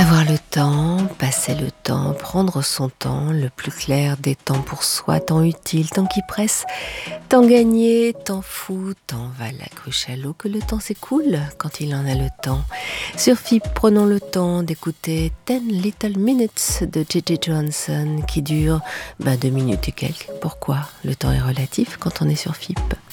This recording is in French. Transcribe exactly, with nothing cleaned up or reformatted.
Avoir le temps, passer le temps, prendre son temps, le plus clair des temps pour soi, temps utile, temps qui presse, temps gagné, temps fou, temps va la cruche à l'eau, que le temps s'écoule quand il en a le temps. Sur F I P, prenons le temps d'écouter Ten Little Minutes de J J Johnson qui dure bah, deux minutes et quelques. Pourquoi le temps est relatif quand on est sur F I P?